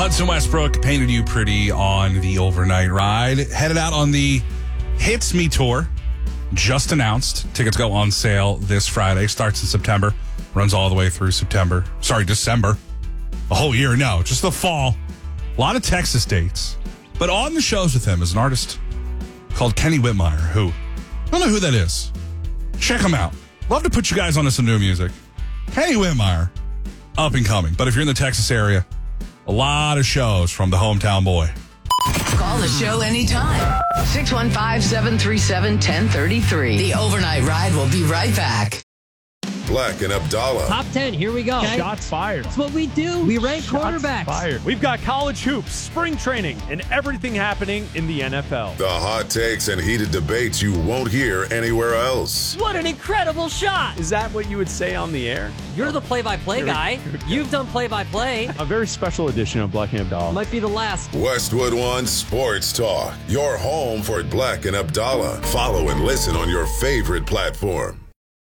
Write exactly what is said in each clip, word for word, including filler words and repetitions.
Hudson Westbrook painted you pretty on the overnight ride. Headed out on the Hits Me Tour. Just announced. Tickets go on sale this Friday. Starts in September. Runs all the way through September. Sorry, December. The whole year. No, just the fall. A lot of Texas dates. But on the shows with him is an artist called Kenny Whitmire, who, I don't know who that is. Check him out. Love to put you guys onto some new music. Kenny Whitmire, up and coming. But if you're in the Texas area, a lot of shows from the hometown boy. Call the show anytime. six one five, seven three seven, one zero three three. The Overnight Ride will be right back. Black and Abdallah. Top ten, here we go. Okay. Shots fired. That's what we do. We rank Shots quarterbacks. Fired. We've got college hoops, spring training, and everything happening in the N F L. The hot takes and heated debates you won't hear anywhere else. What an incredible shot. Is that what you would say on the air? You're the play-by-play guy. You've done play-by-play. A very special edition of Black and Abdallah. Might be the last. Westwood One Sports Talk. Your home for Black and Abdallah. Follow and listen on your favorite platform.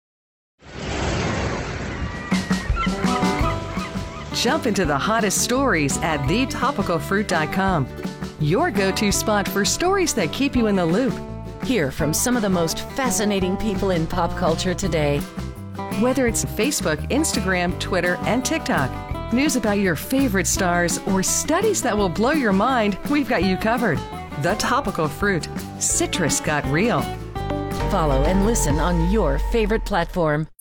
Jump into the hottest stories at the topical fruit dot com. Your go-to spot for stories that keep you in the loop. Hear from some of the most fascinating people in pop culture today. Whether it's Facebook, Instagram, Twitter, and TikTok, news about your favorite stars, or studies that will blow your mind, we've got you covered. The Topical Fruit. Citrus got real. Follow and listen on your favorite platform.